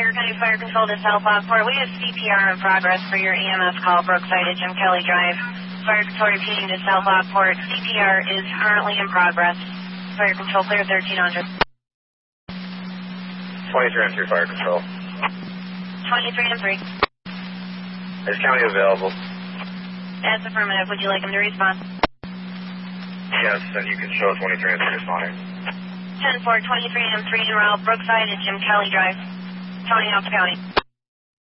County Fire Control to South Lockport. We have CPR in progress for your EMS call, Brookside at Jim Kelly Drive. Fire Control repeating to South Lockport. CPR is currently in progress. Fire Control clear 1300. 23 and 3 Fire Control. 23 and 3. Is County available? That's affirmative. Would you like him to respond? Yes, and you can show 23 and 3 responding. 10-4, 23 and 3 en route, Brookside at Jim Kelly Drive. Tony, Alpha County.